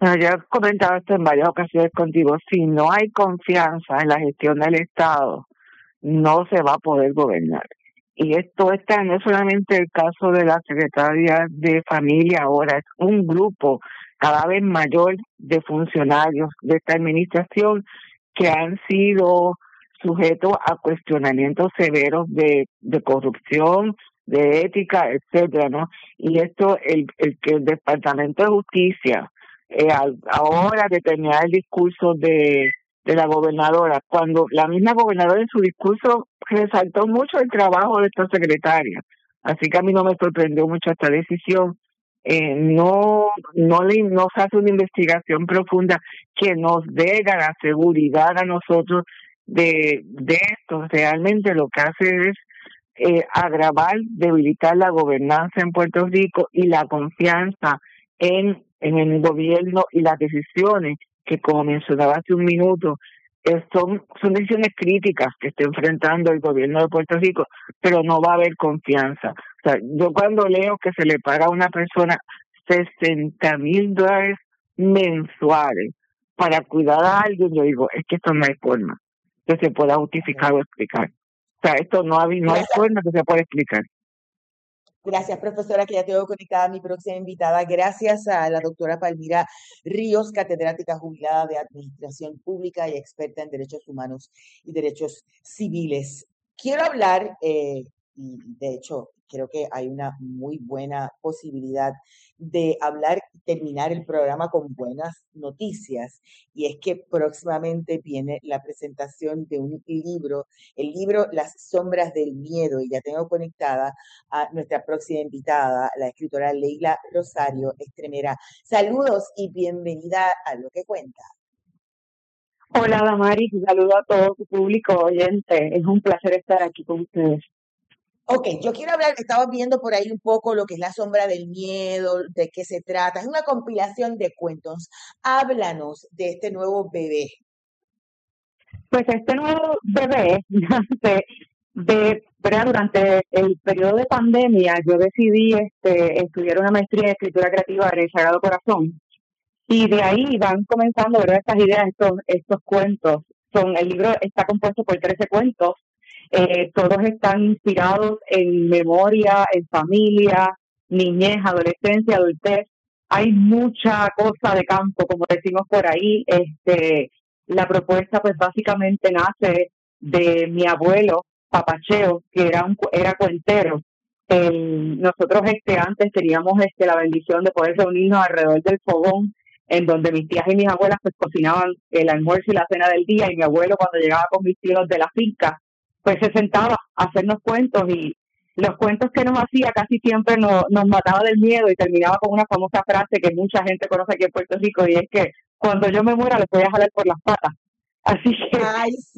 Bueno, yo he comentado esto en varias ocasiones contigo. Si no hay confianza en la gestión del Estado, no se va a poder gobernar. Y esto está no es solamente el caso de la Secretaría de Familia ahora, es un grupo cada vez mayor de funcionarios de esta administración que han sido sujetos a cuestionamientos severos de corrupción, de ética, etcétera, ¿no? Y esto, el que el Departamento de Justicia, ahora determinar el discurso de la gobernadora, cuando la misma gobernadora en su discurso resaltó mucho el trabajo de esta secretaria. Así que a mí no me sorprendió mucho esta decisión. No se hace una investigación profunda que nos dé la seguridad a nosotros de esto. Realmente lo que hace es agravar, debilitar la gobernanza en Puerto Rico y la confianza en el gobierno y las decisiones que, como mencionaba hace un minuto, son decisiones críticas que está enfrentando el gobierno de Puerto Rico, pero no va a haber confianza. O sea, yo cuando leo que se le paga a una persona $60,000 mensuales para cuidar a alguien, yo digo, es que esto no hay forma que se pueda justificar o explicar. O sea, esto no hay Gracias. forma que se pueda explicar. Gracias, profesora, que ya tengo conectada a mi próxima invitada. Gracias a la doctora Palmira Ríos, catedrática jubilada de Administración Pública y experta en Derechos Humanos y Derechos Civiles. Quiero hablar, y de hecho creo que hay una muy buena posibilidad de hablar y terminar el programa con buenas noticias. Y es que próximamente viene la presentación de un libro, el libro Las Sombras del Miedo, y ya tengo conectada a nuestra próxima invitada, la escritora Leila Rosario Estremera. Saludos y bienvenida a Lo que Cuenta. Hola, Damaris, y saludo a todo tu público oyente. Es un placer estar aquí con ustedes. Ok, yo quiero hablar, estaba viendo por ahí un poco lo que es La Sombra del Miedo, de qué se trata. Es una compilación de cuentos. Háblanos de este nuevo bebé. Pues este nuevo bebé nace ¿verdad? Durante el periodo de pandemia. Yo decidí estudiar una maestría en escritura creativa en el Sagrado Corazón, y de ahí van comenzando, ¿verdad? Estas ideas, estos cuentos. El libro está compuesto por 13 cuentos. Todos están inspirados en memoria, en familia, niñez, adolescencia, adultez. Hay mucha cosa de campo, como decimos por ahí. La propuesta, pues básicamente nace de mi abuelo Papacheo, que era cuentero. Nosotros antes teníamos la bendición de poder reunirnos alrededor del fogón, en donde mis tías y mis abuelas pues cocinaban el almuerzo y la cena del día, y mi abuelo, cuando llegaba con mis tíos de la finca, pues se sentaba a hacernos cuentos, y los cuentos que nos hacía casi siempre nos mataba del miedo, y terminaba con una famosa frase que mucha gente conoce aquí en Puerto Rico, y es que cuando yo me muera les voy a jalar por las patas. Así que Ay, sí.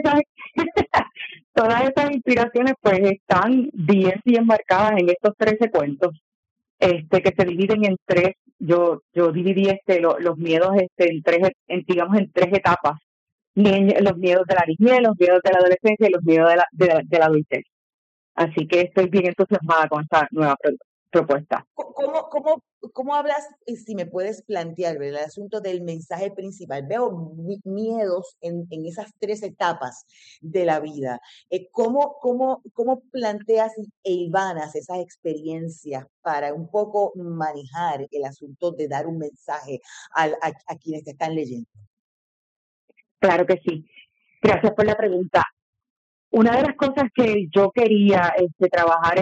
todas esas inspiraciones pues están bien marcadas en estos 13 cuentos, que se dividen en tres. Yo dividí los miedos digamos en tres etapas: los miedos de la niñez, los miedos de la adolescencia y los miedos de la adultez. Así que estoy bien entusiasmada con esta nueva propuesta. ¿Cómo hablas, si me puedes plantear, ¿verdad? El asunto del mensaje principal? Veo miedos en esas tres etapas de la vida. ¿Cómo planteas e hilvanas esas experiencias para un poco manejar el asunto de dar un mensaje a quienes te están leyendo? Claro que sí. Gracias por la pregunta. Una de las cosas que yo quería trabajar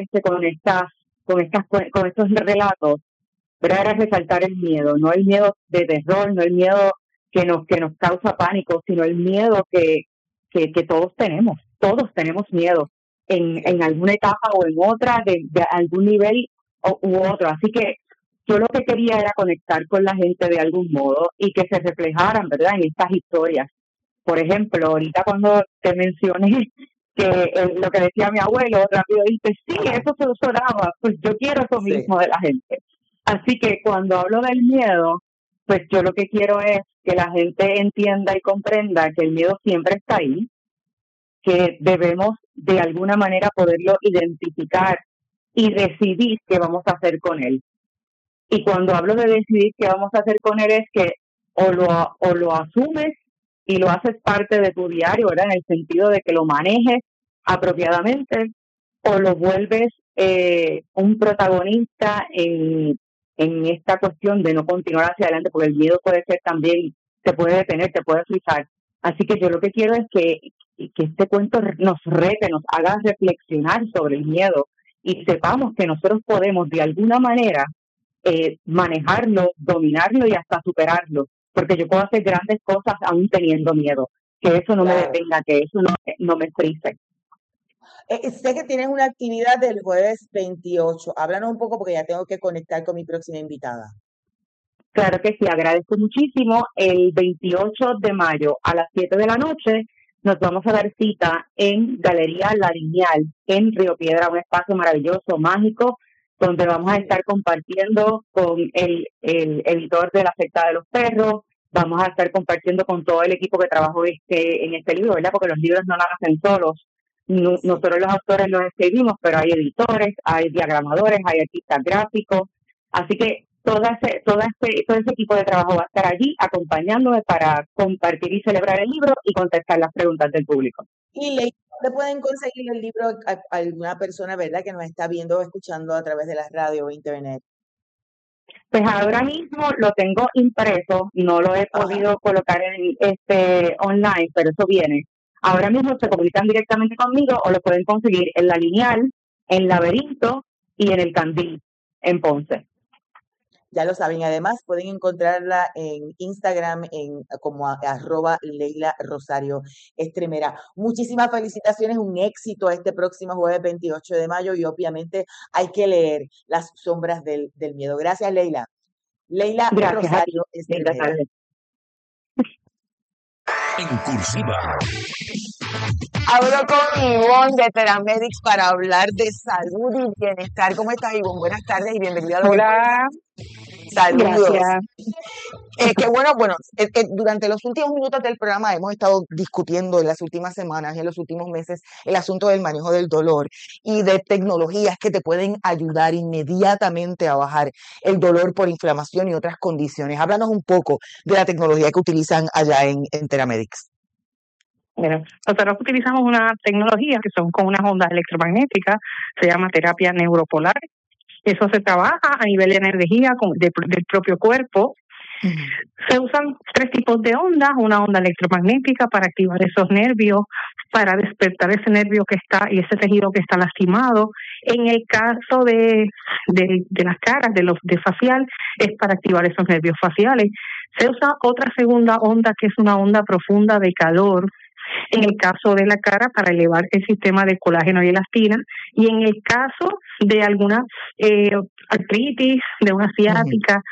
con estos relatos, ¿verdad? Era resaltar el miedo, no el miedo de terror, no el miedo que nos causa pánico, sino el miedo que todos tenemos. Todos tenemos miedo en alguna etapa o en otra, de algún nivel u otro. Así que yo lo que quería era conectar con la gente de algún modo y que se reflejaran, ¿verdad?, en estas historias. Por ejemplo, ahorita cuando te mencioné que lo que decía mi abuelo, rápido dice, sí, eso se sonaba, pues yo quiero eso mismo de la gente. Así que cuando hablo del miedo, pues yo lo que quiero es que la gente entienda y comprenda que el miedo siempre está ahí, que debemos de alguna manera poderlo identificar y decidir qué vamos a hacer con él. Y cuando hablo de decidir qué vamos a hacer con él es que o lo asumes y lo haces parte de tu diario, ¿verdad? En el sentido de que lo manejes apropiadamente, o lo vuelves un protagonista en esta cuestión de no continuar hacia adelante, porque el miedo puede ser también, te puede detener, te puede frizar. Así que yo lo que quiero es que este cuento nos rete, nos haga reflexionar sobre el miedo y sepamos que nosotros podemos de alguna manera manejarlo, dominarlo y hasta superarlo, porque yo puedo hacer grandes cosas aún teniendo miedo, que eso no me detenga, que eso no me frice. Sé que tienes una actividad del jueves 28. Háblanos un poco porque ya tengo que conectar con mi próxima invitada. Claro que sí, agradezco muchísimo. El 28 de mayo a las 7 de la noche nos vamos a dar cita en Galería La Lineal en Río Piedra, un espacio maravilloso, mágico, donde vamos a estar compartiendo con el editor de La Secta de los Perros, vamos a estar compartiendo con todo el equipo que trabajó en este libro, ¿verdad? Porque los libros no lo hacen solos. Nosotros los autores los escribimos, pero hay editores, hay diagramadores, hay artistas gráficos, así que todo ese equipo de trabajo va a estar allí acompañándome para compartir y celebrar el libro y contestar las preguntas del público. Y Leila, ¿dónde pueden conseguir el libro a alguna persona, verdad, que nos está viendo o escuchando a través de las radios o internet? Pues ahora mismo lo tengo impreso, no lo he podido colocar en online, pero eso viene. Ahora mismo se comunican directamente conmigo o lo pueden conseguir en La Lineal, en Laberinto y en El Candil, en Ponce. Ya lo saben, además pueden encontrarla en Instagram como @Leila Rosario Estremera. Muchísimas felicitaciones, un éxito este próximo jueves 28 de mayo y hay que leer Las sombras del miedo. Gracias, Leila. Leila Rosario Estremera. En cursiva. Hablo con Ivonne de Teramedics para hablar de salud y bienestar. ¿Cómo estás, Ivonne? Buenas tardes y bienvenida a Hola. Saludos. Gracias. Que bueno, durante los últimos minutos del programa hemos estado discutiendo en las últimas semanas y en los últimos meses el asunto del manejo del dolor y de tecnologías que te pueden ayudar inmediatamente a bajar el dolor por inflamación y otras condiciones. Háblanos un poco de la tecnología que utilizan allá en Teramedics. Mira, nosotros utilizamos una tecnología que son con unas ondas electromagnéticas, se llama terapia neuropolar. Eso se trabaja a nivel de energía del propio cuerpo. Se usan 3 tipos de ondas, una onda electromagnética para activar esos nervios, para despertar ese nervio que está y ese tejido que está lastimado. En el caso de las caras, de facial, es para activar esos nervios faciales. Se usa otra segunda onda que es una onda profunda de calor, en el caso de la cara para elevar el sistema de colágeno y elastina, y en el caso de alguna artritis, de una ciática,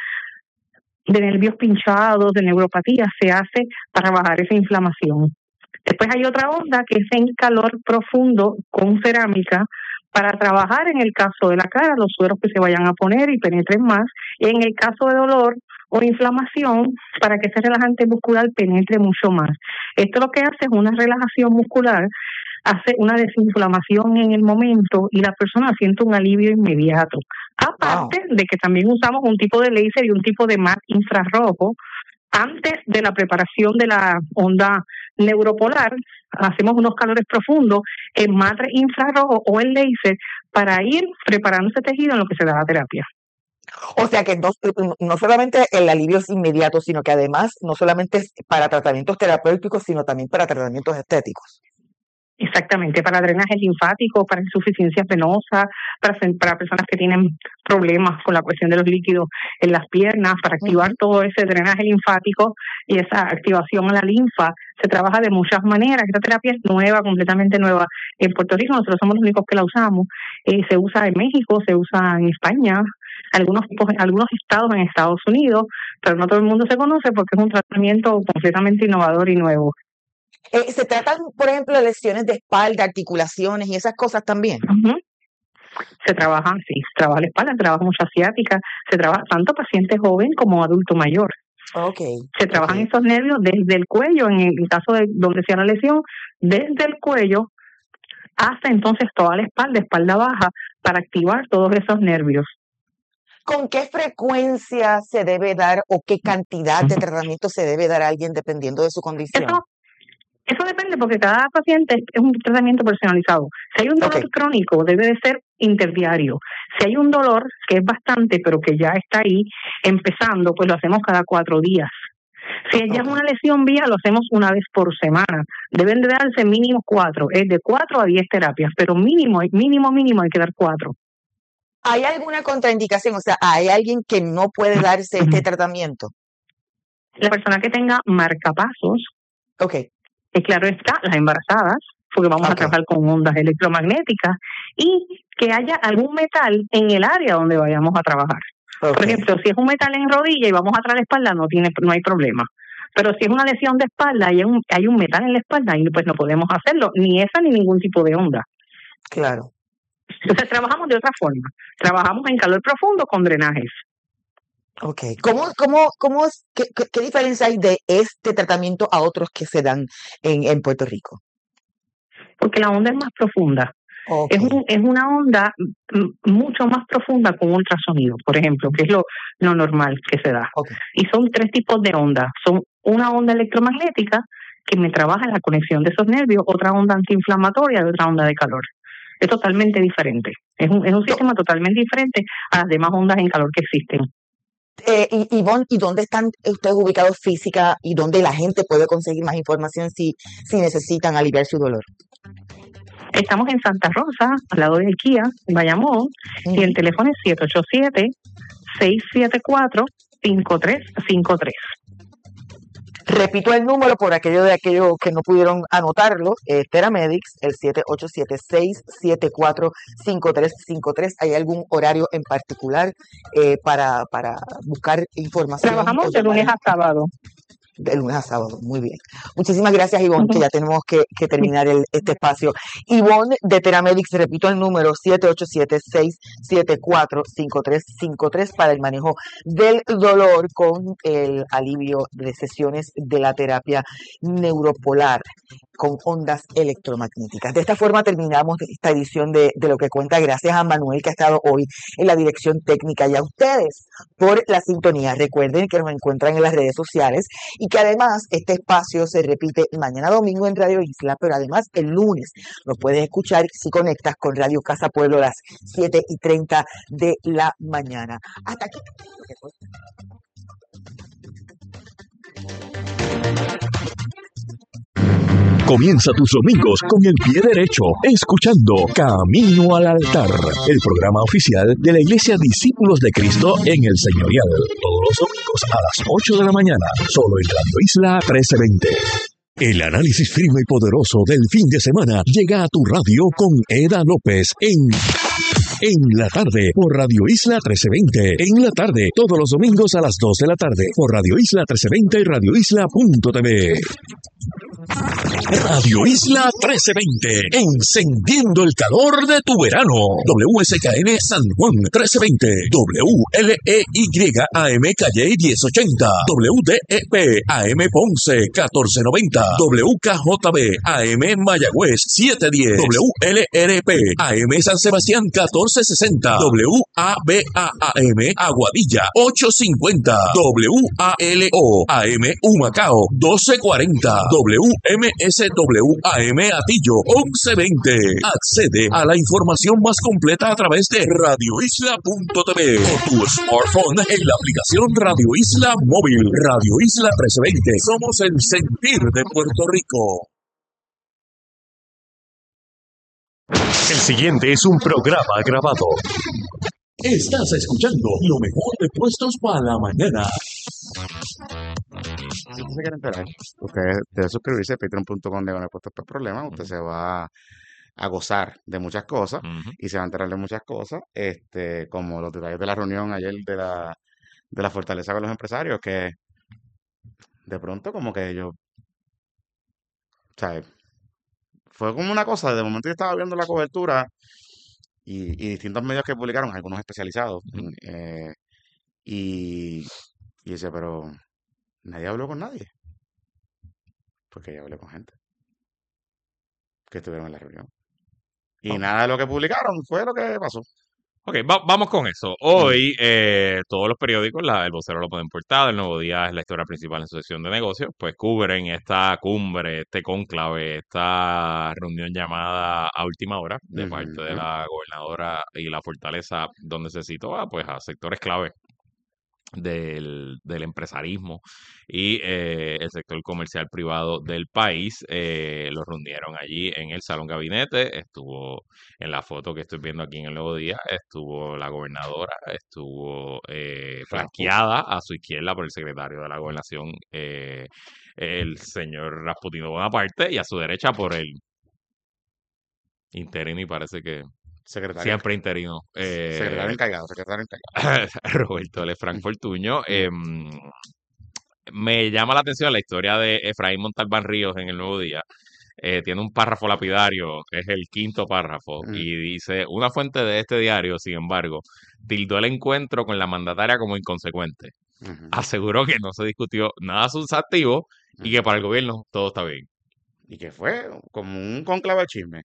de nervios pinchados, de neuropatía, se hace para bajar esa inflamación. Después hay otra onda que es en calor profundo con cerámica para trabajar en el caso de la cara, los sueros que se vayan a poner y penetren más, y en el caso de dolor o inflamación, para que ese relajante muscular penetre mucho más. Esto lo que hace es una relajación muscular, hace una desinflamación en el momento y la persona siente un alivio inmediato. Aparte de que también usamos un tipo de láser y un tipo de MAT infrarrojo. Antes de la preparación de la onda neuropolar, hacemos unos calores profundos en MAT infrarrojo o el láser para ir preparando ese tejido en lo que se da la terapia. O sea que no solamente el alivio es inmediato, sino que además no solamente es para tratamientos terapéuticos, sino también para tratamientos estéticos. Exactamente, para drenaje linfático, para insuficiencia venosa, para personas que tienen problemas con la cuestión de los líquidos en las piernas, para activar todo ese drenaje linfático y esa activación a la linfa. Se trabaja de muchas maneras. Esta terapia es nueva, completamente nueva. En Puerto Rico nosotros somos los únicos que la usamos. Se usa en México, se usa en España, algunos estados en Estados Unidos, pero no todo el mundo se conoce porque es un tratamiento completamente innovador y nuevo. ¿Se tratan, por ejemplo, de lesiones de espalda, articulaciones y esas cosas también? Se trabaja la espalda, se trabaja mucha ciática, se trabaja tanto paciente joven como adulto mayor. Se trabajan esos nervios desde el cuello, en el caso de donde sea la lesión, desde el cuello hasta entonces toda la espalda baja, para activar todos esos nervios. ¿Con qué frecuencia se debe dar o qué cantidad de tratamiento se debe dar a alguien dependiendo de su condición? Eso depende porque cada paciente es un tratamiento personalizado. Si hay un dolor crónico, debe de ser interdiario. Si hay un dolor que es bastante, pero que ya está ahí empezando, pues lo hacemos cada 4 días. Si ya es una lesión vía, lo hacemos una vez por semana. Deben de darse mínimo 4, es de 4 a 10 terapias, pero mínimo hay que dar 4. ¿Hay alguna contraindicación? O sea, ¿hay alguien que no puede darse este tratamiento? La persona que tenga marcapasos, claro está, las embarazadas, porque vamos a trabajar con ondas electromagnéticas, y que haya algún metal en el área donde vayamos a trabajar. Por ejemplo, si es un metal en rodilla y vamos atrás de la espalda, no hay problema. Pero si es una lesión de espalda y hay un metal en la espalda, pues no podemos hacerlo, ni esa ni ningún tipo de onda. Claro. Entonces trabajamos de otra forma. Trabajamos en calor profundo con drenajes. ¿Qué diferencia hay de este tratamiento a otros que se dan en Puerto Rico? Porque la onda es más profunda. Es una onda mucho más profunda con ultrasonido, por ejemplo, que es lo normal que se da. Y son 3 tipos de ondas. Son una onda electromagnética que me trabaja en la conexión de esos nervios, otra onda antiinflamatoria y otra onda de calor. Es totalmente diferente. Es un sistema totalmente diferente a las demás ondas en calor que existen. Ivonne, ¿y dónde están ustedes ubicados física y dónde la gente puede conseguir más información si necesitan aliviar su dolor? Estamos en Santa Rosa, al lado de IKEA, en Bayamón, y el teléfono es 787-674-5353. Repito el número por aquellos que no pudieron anotarlo, Teramedics, el 787-674-5353. ¿Hay algún horario en particular para buscar información? Trabajamos de lunes a sábado. De lunes a sábado, muy bien. Muchísimas gracias, Ivonne, que ya tenemos que terminar este espacio. Ivonne de Teramedics, repito el número, 787-674-5353 para el manejo del dolor con el alivio de sesiones de la terapia neuropolar con ondas electromagnéticas. De esta forma terminamos esta edición de Lo que cuenta. Gracias a Manuel, que ha estado hoy en la dirección técnica, y a ustedes por la sintonía. Recuerden que nos encuentran en las redes sociales y que además este espacio se repite mañana domingo en Radio Isla, pero además el lunes lo puedes escuchar si conectas con Radio Casa Pueblo a las 7:30 de la mañana. Hasta aquí. Comienza tus domingos con el pie derecho, escuchando Camino al Altar, el programa oficial de la Iglesia Discípulos de Cristo en el Señorial. Todos los domingos a las 8 de la mañana, solo en Radio Isla 1320. El análisis firme y poderoso del fin de semana llega a tu radio con Eda López en la tarde por Radio Isla 1320. En la tarde, todos los domingos a las 2 de la tarde por Radio Isla 1320 y radioisla.tv. Radio Isla 1320, encendiendo el calor de tu verano. WSKN San Juan 1320, WLEY AM Calle 1080, WDEP AM Ponce 1490, WKJB AM Mayagüez 710, WLRP AM San Sebastián 1460, WABA-AM Aguadilla 850, WALO AM Humacao 1240, WMSWAM Atillo 1120. Accede a la información más completa a través de radioisla.tv o tu smartphone en la aplicación Radio Isla Móvil. Radio Isla 1320. Somos el sentir de Puerto Rico. El siguiente es un programa grabado. Estás escuchando lo mejor de Puestos para la Mañana. Si usted se quiere enterar, usted debe suscribirse a patreon.com de Puestos por Problemas. Usted se va a gozar de muchas cosas y se va a enterar de muchas cosas, como los detalles de la reunión ayer de la fortaleza con los empresarios, que de pronto como que yo, ¿sabes? Fue como una cosa, de momento yo estaba viendo la cobertura y distintos medios que publicaron, algunos especializados, y dice, pero nadie habló con nadie, porque yo hablé con gente que estuvieron en la reunión. Y nada de lo que publicaron fue lo que pasó. Ok, vamos con eso. Hoy todos los periódicos, El Vocero lo ponen portada, El Nuevo Día es la historia principal en su sección de negocios, pues cubren esta cumbre, este cónclave, esta reunión llamada a última hora de parte de la gobernadora y la fortaleza, donde se citó pues, a sectores clave del empresarismo y el sector comercial privado del país. Los reunieron allí en el Salón Gabinete. Estuvo en la foto que estoy viendo aquí en el Nuevo Día, estuvo la gobernadora, estuvo flanqueada a su izquierda por el secretario de la Gobernación, el señor Rasputino Bonaparte, y a su derecha por el interino, y parece que siempre interino. Secretario encargado. Roberto Lefranc Fortuño. Me llama la atención la historia de Efraín Montalbán Ríos en el Nuevo Día. Tiene un párrafo lapidario, que es el quinto párrafo, y dice: una fuente de este diario, sin embargo, tildó el encuentro con la mandataria como inconsecuente. Aseguró que no se discutió nada sustantivo y que para el gobierno todo está bien. Y que fue como un conclave de chisme.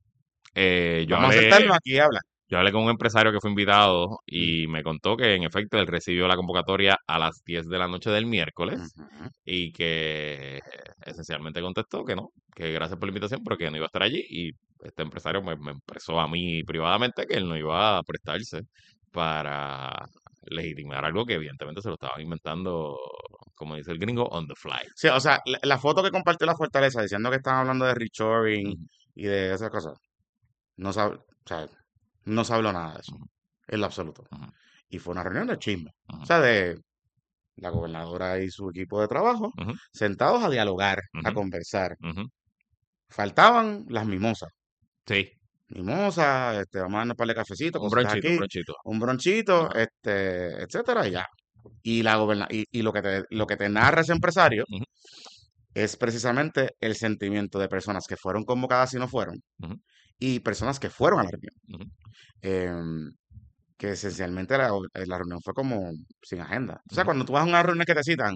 Vamos a sentarnos aquí y hablar. Yo hablé con un empresario que fue invitado y me contó que en efecto él recibió la convocatoria a las 10 de la noche del miércoles y que esencialmente contestó que no, que gracias por la invitación, pero que no iba a estar allí. Y este empresario me expresó a mí privadamente que él no iba a prestarse para legitimar algo que evidentemente se lo estaban inventando, como dice el gringo, on the fly. Sí, o sea, la foto que compartió la Fortaleza diciendo que estaban hablando de reshoring y de esas cosas, no sabe, o sea, no se habló nada de eso, en lo absoluto. Y fue una reunión de chisme, o sea, de la gobernadora y su equipo de trabajo sentados a dialogar, a conversar. Faltaban las mimosas. Sí. Mimosas, vamos a darnos un par de cafecitos, un bronchito, etcétera, y ya. Y y lo que te narra ese empresario es precisamente el sentimiento de personas que fueron convocadas y no fueron, y personas que fueron a la reunión. Que esencialmente la reunión fue como sin agenda. O sea, cuando tú vas a una reunión que te citan,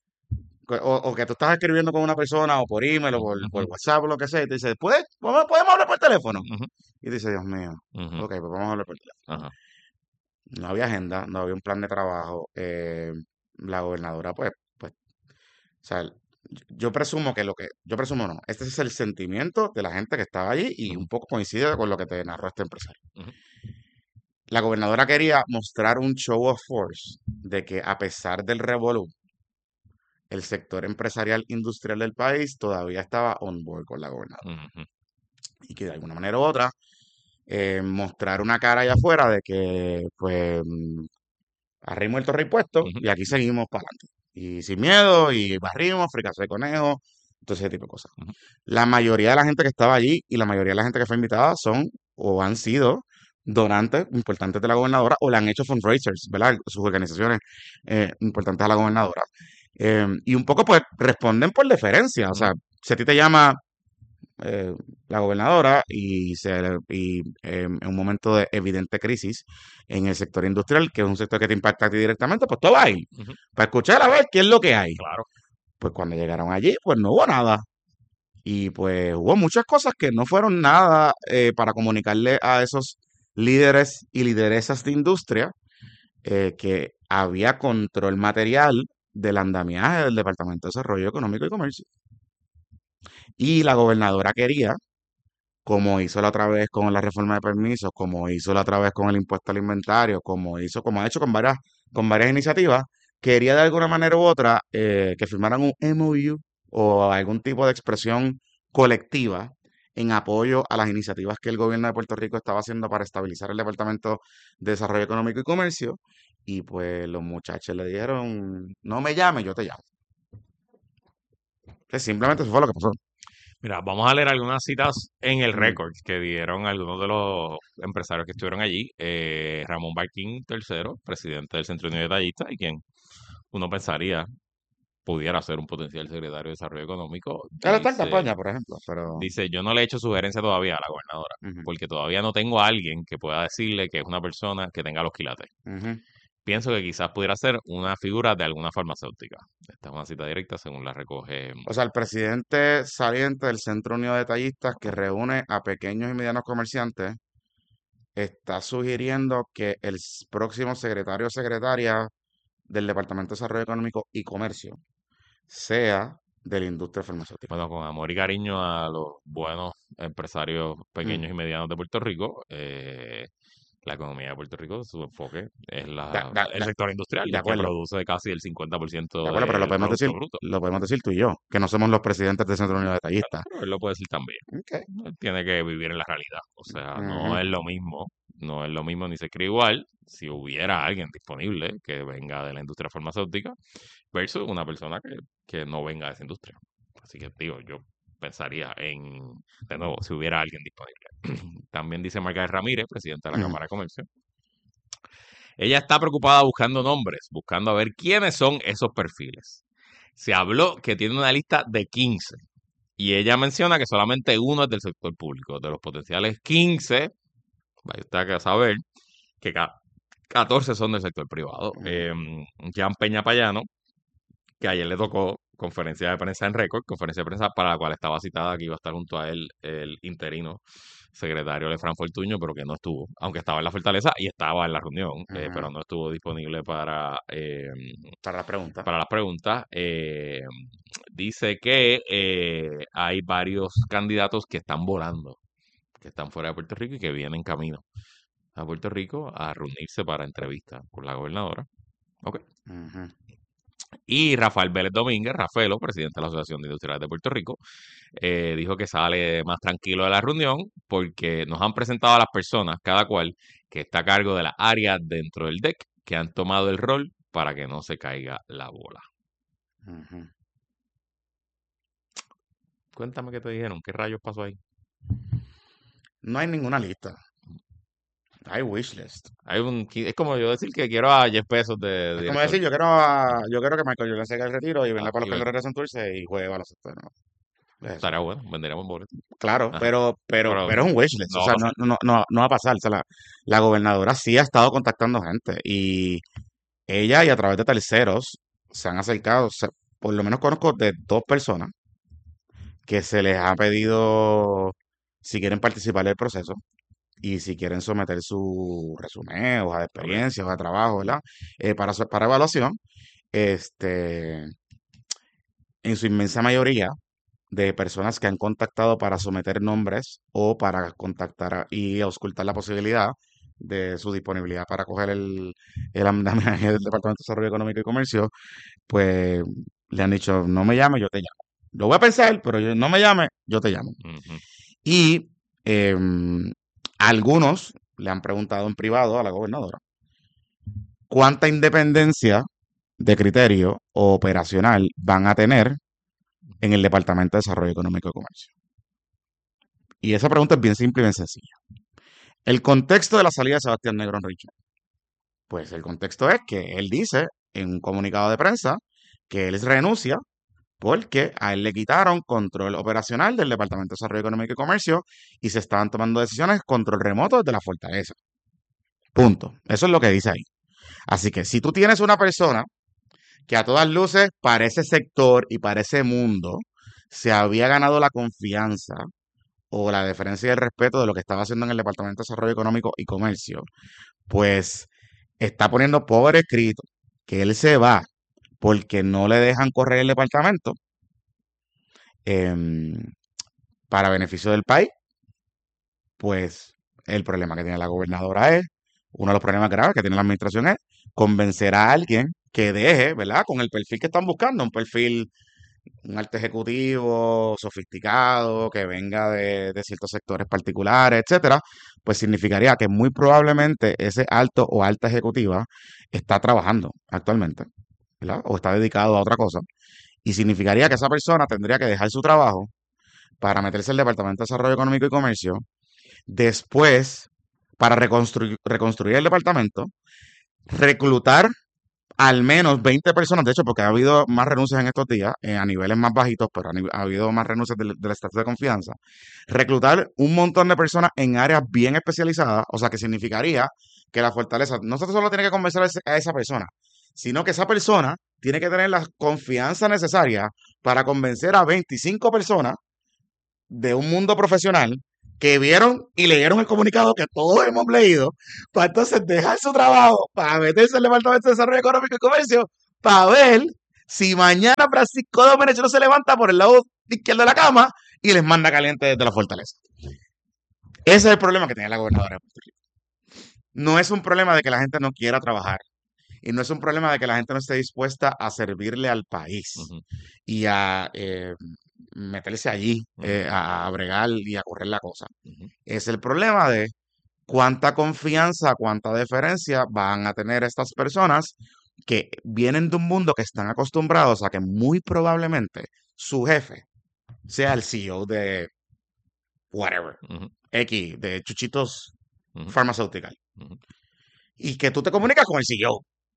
o que tú estás escribiendo con una persona, o por email, o por WhatsApp, o lo que sea, y te dice: ¿podemos hablar por teléfono? Y dice: Dios mío, ok, pues vamos a hablar por teléfono. No había agenda, no había un plan de trabajo. La gobernadora, pues, o sea, yo presumo no, este es el sentimiento de la gente que estaba allí y un poco coincide con lo que te narró este empresario. La gobernadora quería mostrar un show of force de que, a pesar del revolú, el sector empresarial industrial del país todavía estaba on board con la gobernadora. Y que de alguna manera u otra mostrar una cara allá afuera de que, pues, arrimos el torre y puesto y aquí seguimos para adelante. Y sin miedo, y barrimos, fricasé de conejo, todo ese tipo de cosas. La mayoría de la gente que estaba allí y la mayoría de la gente que fue invitada son o han sido donantes importantes de la gobernadora, o le han hecho fundraisers, ¿verdad? Sus organizaciones importantes a la gobernadora. Y un poco, pues, responden por deferencia. O sea, si a ti te llama la gobernadora y en un momento de evidente crisis en el sector industrial, que es un sector que te impacta a ti directamente, pues tú vas ahí para escuchar a ver qué es lo que hay. Claro. Pues cuando llegaron allí, pues no hubo nada. Y pues hubo muchas cosas que no fueron nada para comunicarle a esos líderes y lideresas de industria que había control material del andamiaje del Departamento de Desarrollo Económico y Comercio. Y la gobernadora quería, como hizo la otra vez con la reforma de permisos, como hizo la otra vez con el impuesto al inventario, como ha hecho con varias iniciativas, quería de alguna manera u otra que firmaran un MOU o algún tipo de expresión colectiva en apoyo a las iniciativas que el gobierno de Puerto Rico estaba haciendo para estabilizar el Departamento de Desarrollo Económico y Comercio. Y pues los muchachos le dijeron: no me llames, yo te llamo. Simplemente eso fue lo que pasó. Mira, vamos a leer algunas citas en el récord que dieron algunos de los empresarios que estuvieron allí. Ramón Barquín III, presidente del Centro Unido de Detallistas, y quien uno pensaría pudiera ser un potencial secretario de Desarrollo Económico. Él está en campaña, por ejemplo, pero... Dice: yo no le he hecho sugerencia todavía a la gobernadora, porque todavía no tengo a alguien que pueda decirle que es una persona que tenga los quilates. Pienso que quizás pudiera ser una figura de alguna farmacéutica. Esta es una cita directa según la recoge. O sea, el presidente saliente del Centro Unido de Detallistas, que reúne a pequeños y medianos comerciantes, está sugiriendo que el próximo secretario o secretaria del Departamento de Desarrollo Económico y Comercio sea de la industria farmacéutica. Bueno, con amor y cariño a los buenos empresarios pequeños y medianos de Puerto Rico, la economía de Puerto Rico, su enfoque es el sector industrial, de que acuerdo. produce casi el De 50% acuerdo, pero del Producto Bruto. lo podemos decir tú y yo, que no somos los presidentes del Centro Unido de Detallistas. Pero él lo puede decir también. Ok. Él tiene que vivir en la realidad. O sea, no Ujú. es lo mismo, no es lo mismo ni se cree igual si hubiera alguien disponible que venga de la industria farmacéutica versus una persona que no venga de esa industria. Así que, digo, yo pensaría de nuevo, si hubiera alguien disponible. También dice Margaret Ramírez, presidenta de la Ujú. Cámara de Comercio. Ella está preocupada buscando nombres, buscando a ver quiénes son esos perfiles. Se habló que tiene una lista de 15 y ella menciona que solamente uno es del sector público. De los potenciales 15, vaya usted a saber que 14 son del sector privado. Jan Peña Payano, que ayer le tocó conferencia de prensa en récord, conferencia de prensa para la cual estaba citada que iba a estar junto a él el interino secretario Lefranc Fortuño, pero que no estuvo, aunque estaba en la Fortaleza y estaba en la reunión, pero no estuvo disponible para las preguntas. Para las preguntas. Dice que hay varios candidatos que están volando, que están fuera de Puerto Rico y que vienen camino a Puerto Rico a reunirse para entrevistas con la gobernadora. Ok. Ujú. Y Rafael Vélez Domínguez, Rafaelo, presidente de la Asociación de Industriales de Puerto Rico, dijo que sale más tranquilo de la reunión porque nos han presentado a las personas, cada cual, que está a cargo de la área dentro del DEC, que han tomado el rol para que no se caiga la bola. Ujú. Cuéntame qué te dijeron, qué rayos pasó ahí. No hay ninguna lista. Hay wishlist. Es como yo decir que quiero a Jeff Bezos de Es como director. decir, yo quiero que Michael Jordan se haga el retiro y venga para los Cangrejeros de Santurce y juegue baloncesto. ¿No? Es eso. Estaría bueno, venderíamos boletos. Claro, Ajá. pero es un wishlist. No O va a sea, pasar. no va a pasar. O sea, la gobernadora sí ha estado contactando gente y ella y a través de terceros se han acercado. Por lo menos conozco de 2 personas que se les ha pedido si quieren participar del proceso y si quieren someter su resumen, hoja de experiencia, hoja de trabajo, ¿verdad? Para evaluación, este, en su inmensa mayoría de personas que han contactado para someter nombres o para contactar y auscultar la posibilidad de su disponibilidad para coger el andamiaje del Departamento de Desarrollo Económico y Comercio, pues le han dicho, no me llame, yo te llamo. Lo voy a pensar, pero no me llame, yo te llamo. Ujú. Y algunos le han preguntado en privado a la gobernadora cuánta independencia de criterio o operacional van a tener en el Departamento de Desarrollo Económico y Comercio. Y esa pregunta es bien simple y bien sencilla. El contexto de la salida de Sebastián Negro en Richmond. Pues el contexto es que él dice en un comunicado de prensa que él renuncia porque a él le quitaron control operacional del Departamento de Desarrollo Económico y Comercio y se estaban tomando decisiones control remoto desde la fortaleza. Punto. Eso es lo que dice ahí. Así que si tú tienes una persona que a todas luces para ese sector y para ese mundo se había ganado la confianza o la deferencia y el respeto de lo que estaba haciendo en el Departamento de Desarrollo Económico y Comercio, pues está poniendo por escrito que él se va porque no le dejan correr el departamento para beneficio del país, pues el problema que tiene la gobernadora es, uno de los problemas graves que tiene la administración es convencer a alguien que deje, ¿verdad? Con el perfil que están buscando, un alto ejecutivo sofisticado, que venga de ciertos sectores particulares, etcétera, pues significaría que muy probablemente ese alto o alta ejecutiva está trabajando actualmente, ¿verdad? O está dedicado a otra cosa. Y significaría que esa persona tendría que dejar su trabajo para meterse al Departamento de Desarrollo Económico y Comercio, después, para reconstruir el departamento, reclutar al menos 20 personas, de hecho, porque ha habido más renuncias en estos días, a niveles más bajitos, pero ha habido más renuncias del estatus de confianza, reclutar un montón de personas en áreas bien especializadas, o sea, que significaría que la fortaleza no solo tiene que convencer a esa persona, sino que esa persona tiene que tener la confianza necesaria para convencer a 25 personas de un mundo profesional que vieron y leyeron el comunicado que todos hemos leído, para entonces dejar su trabajo, para meterse al Departamento de Desarrollo Económico y Comercio, para ver si mañana Francisco Domenech no se levanta por el lado izquierdo de la cama y les manda caliente desde la fortaleza. Ese es el problema que tiene la gobernadora de Puerto Rico. No es un problema de que la gente no quiera trabajar. Y no es un problema de que la gente no esté dispuesta a servirle al país y a meterse allí, a bregar y a correr la cosa. Es el problema de cuánta confianza, cuánta deferencia van a tener estas personas que vienen de un mundo que están acostumbrados a que muy probablemente su jefe sea el CEO de whatever, X, de Chuchitos Pharmaceutical. Y que tú te comunicas con el CEO.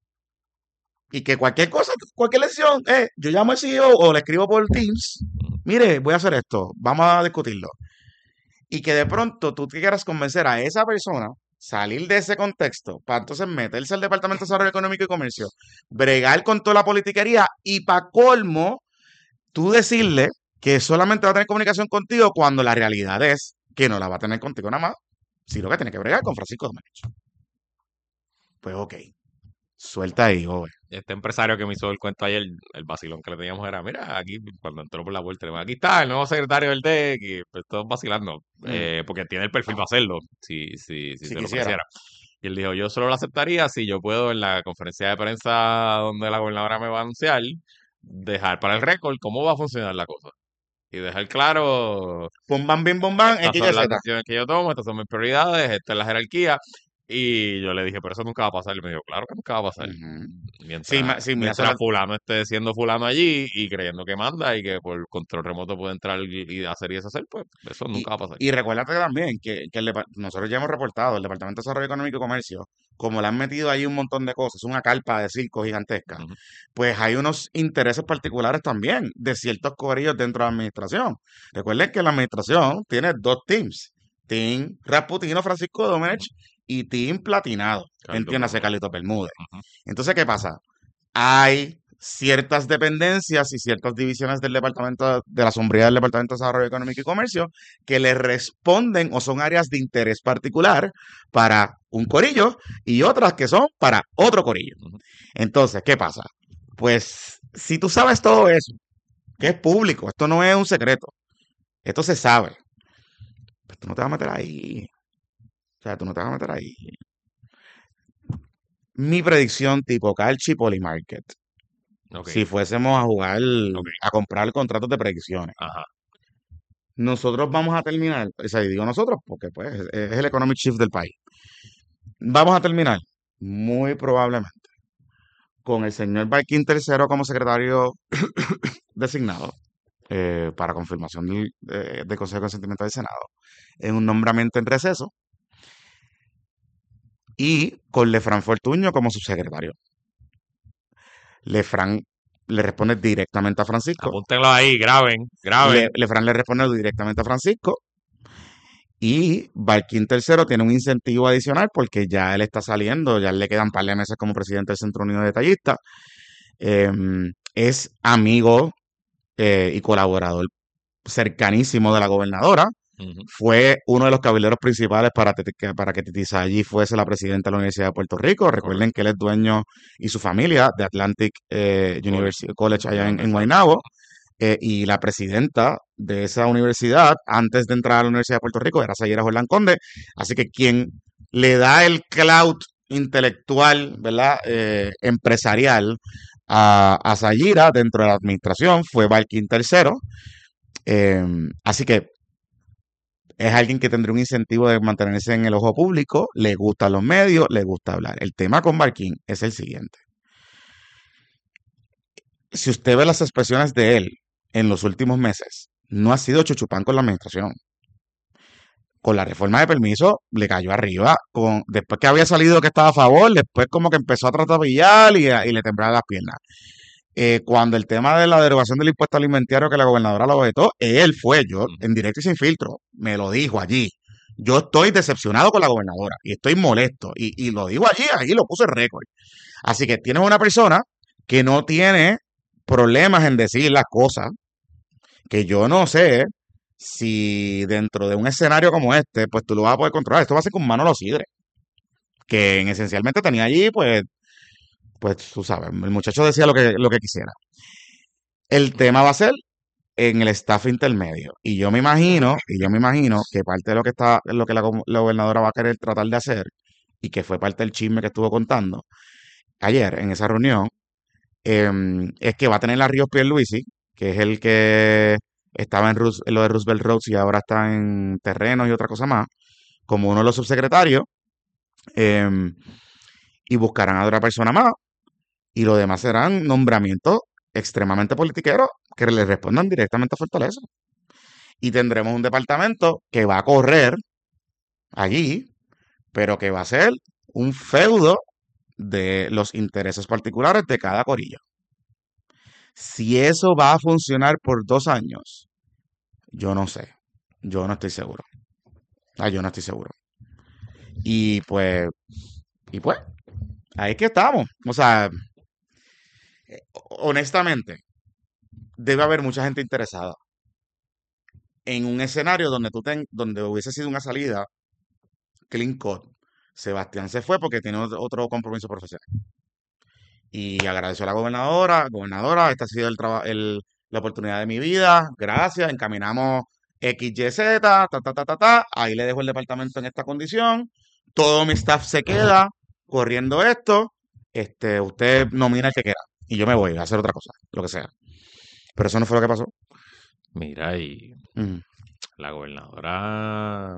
Y que cualquier cosa, cualquier lección, yo llamo al CEO o le escribo por Teams, mire, voy a hacer esto, vamos a discutirlo. Y que de pronto tú te quieras convencer a esa persona, salir de ese contexto, para entonces meterse al Departamento de Desarrollo Económico y Comercio, bregar con toda la politiquería y para colmo, tú decirle que solamente va a tener comunicación contigo cuando la realidad es que no la va a tener contigo nada más, sino que tiene que bregar con Francisco Domenech. Pues ok. Suelta ahí, joven. Este empresario que me hizo el cuento ayer, el vacilón que le teníamos era, mira, aquí cuando entró por la puerta, aquí está el nuevo secretario del DEC, y pues todos vacilando, porque tiene el perfil para hacerlo, si se lo ofreciera. Y él dijo, yo solo lo aceptaría si yo puedo en la conferencia de prensa donde la gobernadora me va a anunciar, dejar para el récord cómo va a funcionar la cosa. Y dejar claro, bum bam, estas son las decisiones que yo tomo, estas son mis prioridades, esta es la jerarquía. Y yo le dije, pero eso nunca va a pasar. Y me dijo, claro que nunca va a pasar. Mientras fulano esté siendo fulano allí y creyendo que manda y que por control remoto puede entrar y hacer y deshacer, pues eso nunca va a pasar. Y recuérdate también que nosotros ya hemos reportado, el Departamento de Desarrollo Económico y Comercio, como le han metido ahí un montón de cosas, una carpa de circo gigantesca, pues hay unos intereses particulares también de ciertos corillos dentro de la administración. Recuerden que la administración tiene dos teams. Team Rasputino, Francisco Domenech, y Team Platinado, entiéndase, Carlito Bermúdez. Entonces, ¿qué pasa? Hay ciertas dependencias y ciertas divisiones del departamento, de la sombría del Departamento de Desarrollo Económico y Comercio, que le responden o son áreas de interés particular para un corillo y otras que son para otro corillo. Entonces, ¿qué pasa? Pues, si tú sabes todo eso, que es público, esto no es un secreto, esto se sabe, pues tú no te vas a meter ahí. O sea, tú no te vas a meter ahí. Mi predicción tipo Calchi Polymarket. Si fuésemos a jugar, a comprar contratos de predicciones. Nosotros vamos a terminar, o sea, digo nosotros porque pues es el economic shift del país. Vamos a terminar, muy probablemente, con el señor Barkin III como secretario designado para confirmación del Consejo de Consentimiento del Senado, en un nombramiento en receso, y con Lefranc Fortuño como subsecretario. Lefranc le responde directamente a Francisco. Apúntenlo ahí, graben. Lefranc le responde directamente a Francisco. Y Barkin III tiene un incentivo adicional porque ya él está saliendo, ya le quedan un par de meses como presidente del Centro Unido de Detallistas. Es amigo y colaborador cercanísimo de la gobernadora. Fue uno de los cabilderos principales para que Titi Sayi fuese la presidenta de la Universidad de Puerto Rico. Recuerden que él es dueño y su familia de Atlantic University College allá en Guaynabo. Y la presidenta de esa universidad, antes de entrar a la Universidad de Puerto Rico, era Sayira Jordán Conde. Así que quien le da el clout intelectual, ¿verdad? Empresarial a Sayira dentro de la administración fue Barkin III. Así que es alguien que tendría un incentivo de mantenerse en el ojo público, le gustan los medios, le gusta hablar. El tema con Barkin es el siguiente. Si usted ve las expresiones de él en los últimos meses, no ha sido chuchupán con la administración. Con la reforma de permiso le cayó arriba, después que había salido que estaba a favor, después como que empezó a tratabillar y le temblaban las piernas. Cuando el tema de la derogación del impuesto alimentario que la gobernadora lo vetó, él fue, yo en directo y sin filtro, me lo dijo allí. Yo estoy decepcionado con la gobernadora y estoy molesto y lo digo allí, ahí lo puse en récord. Así que tienes una persona que no tiene problemas en decir las cosas, que yo no sé si dentro de un escenario como este, pues tú lo vas a poder controlar. Esto va a ser con Manolo Sidre, que esencialmente tenía allí, pues tú sabes, el muchacho decía lo que quisiera. El tema va a ser en el staff intermedio. Y yo me imagino que parte de lo que la gobernadora va a querer tratar de hacer, y que fue parte del chisme que estuvo contando ayer en esa reunión, es que va a tener a Ríos Pierluisi, que es el que estaba en lo de Roosevelt Roads y ahora está en terrenos y otra cosa más, como uno de los subsecretarios, y buscarán a otra persona más, y lo demás serán nombramientos extremadamente politiqueros que le respondan directamente a Fortaleza. Y tendremos un departamento que va a correr allí, pero que va a ser un feudo de los intereses particulares de cada corillo. Si eso va a funcionar por 2 años, yo no sé. Yo no estoy seguro. Yo no estoy seguro. Y pues, ahí es que estamos. O sea, honestamente, debe haber mucha gente interesada en un escenario donde hubiese sido una salida clean cut. Sebastián se fue porque tiene otro compromiso profesional. Y agradeció a la gobernadora. Gobernadora, esta ha sido la oportunidad de mi vida. Gracias. Encaminamos XYZ, Ahí le dejo el departamento en esta condición. Todo mi staff se queda corriendo esto. Usted nomina el que quiera. Y yo me voy a hacer otra cosa, lo que sea. Pero eso no fue lo que pasó. Mira, y Mm. la gobernadora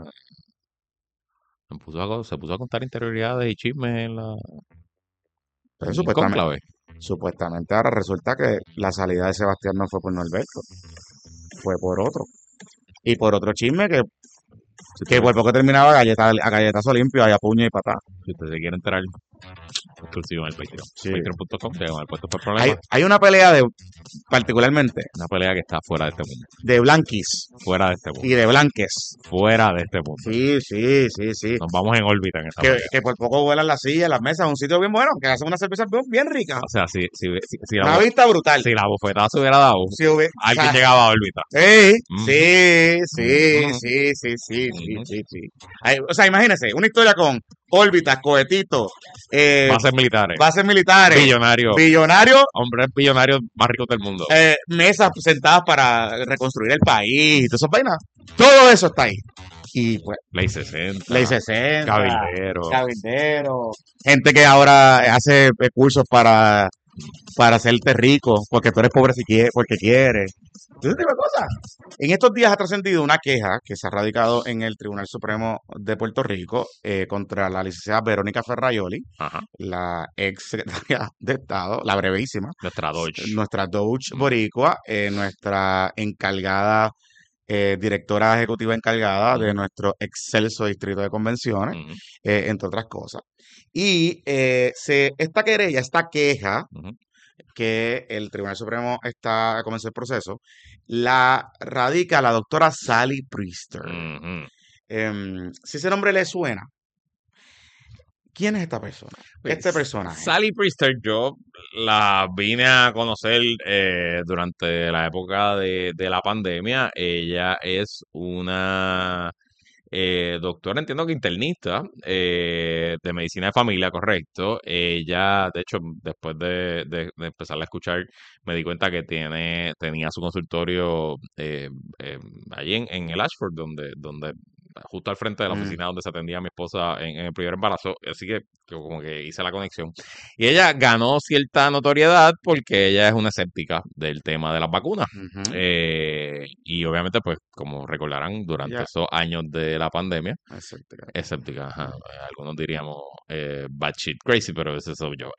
se puso a contar interioridades y chismes en Pero el cónclave. supuestamente ahora resulta que la salida de Sebastián no fue por Norberto, fue por otro. Y por otro chisme que por poco terminaba a galletazo limpio, a puño y patada. Si usted se quiere enterar, exclusivo en el Patreon. Sí. Patreon.com, se llama el puesto por problemas. Hay una pelea particularmente, Una pelea que está fuera de este mundo. de blanquis Fuera de este mundo. y de blanques. Fuera de este mundo. Sí. Nos vamos en órbita en esta pelea. Que por poco vuelan las sillas, las mesas, un sitio bien bueno, que hacen una cerveza bien rica. O sea, si Una vista brutal. si la bofetada se hubiera dado, alguien llegaba a órbita. Sí. O sea, imagínense, una historia con órbitas, cohetitos, bases militares, billonarios, hombres billonarios más ricos del mundo, mesas sentadas para reconstruir el país y todas esas vainas. Todo eso está ahí. Y pues, Ley 60, cabildero, gente que ahora hace cursos para hacerte rico, porque tú eres pobre porque quieres. Ese tipo de cosas. En estos días ha trascendido una queja que se ha radicado en el Tribunal Supremo de Puerto Rico contra la licenciada Verónica Ferraioli, la ex secretaria de Estado, la brevísima, nuestra Doge boricua, nuestra encargada, directora ejecutiva encargada de nuestro excelso distrito de convenciones, entre otras cosas. Y esta queja, que el Tribunal Supremo comenzó el proceso, la radica la doctora Sally Priester. Si ese nombre le suena, ¿quién es esta persona? Este personaje. Sally Priester, yo la vine a conocer durante la época de la pandemia. Ella es una doctora, entiendo que internista, de medicina de familia, correcto. Ella, de hecho, después de empezar a escuchar, me di cuenta que tenía su consultorio allí en el Ashford, donde justo al frente de la oficina donde se atendía a mi esposa en el primer embarazo, así que como que hice la conexión. Y ella ganó cierta notoriedad porque ella es una escéptica del tema de las vacunas. Y obviamente, pues, como recordarán, durante esos años de la pandemia, escéptica, algunos diríamos batshit crazy, pero ese soy yo.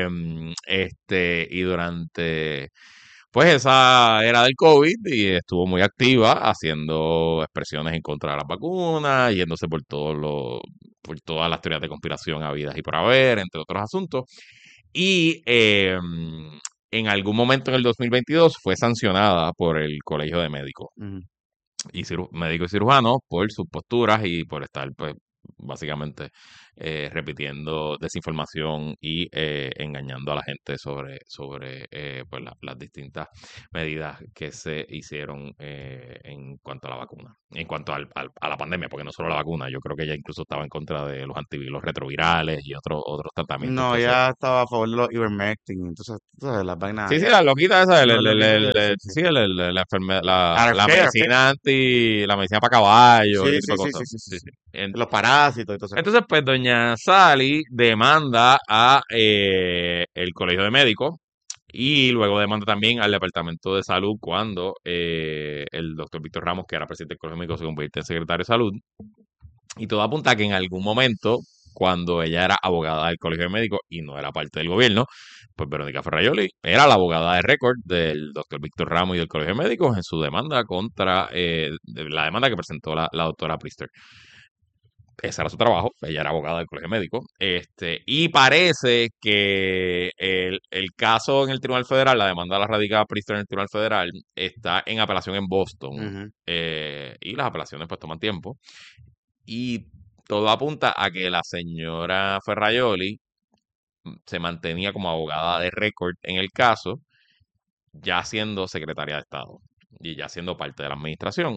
Y durante pues esa era del COVID y estuvo muy activa haciendo expresiones en contra de las vacunas, yéndose por todas las teorías de conspiración habidas y por haber, entre otros asuntos. Y en algún momento en el 2022 fue sancionada por el Colegio de Médicos y médicos y cirujanos por sus posturas y por estar, pues, básicamente repitiendo desinformación y engañando a la gente sobre pues las distintas medidas que se hicieron en cuanto a la vacuna, en cuanto a la pandemia, porque no solo la vacuna, yo creo que ella incluso estaba en contra de los retrovirales y otros tratamientos No, que ella estaba a favor de los ivermectin, entonces, tú sabes, las vainas. Sí, la loquita esa, Los loquitos, sí. la enfermedad, la Arfea, medicina la medicina para caballos, Sí, ese tipo sí, de sí, cosas. sí, sí, Sí, sí. sí. Los parásitos y todo eso. Entonces, pues, doña Sally demanda a el Colegio de Médicos y luego demanda también al Departamento de Salud cuando el doctor Víctor Ramos, que era presidente del Colegio de Médicos, se convierte en secretario de Salud. Y todo apunta a que en algún momento, cuando ella era abogada del Colegio de Médicos y no era parte del gobierno, pues Verónica Ferraioli era la abogada de récord del doctor Víctor Ramos y del Colegio de Médicos en su demanda contra la demanda que presentó la doctora Priester. Ese era su trabajo, ella era abogada del Colegio Médico, y parece que el caso en el Tribunal Federal, la demanda la radica Priester en el Tribunal Federal, está en apelación en Boston, y las apelaciones pues toman tiempo, y todo apunta a que la señora Ferraioli se mantenía como abogada de récord en el caso, ya siendo secretaria de Estado y ya siendo parte de la administración.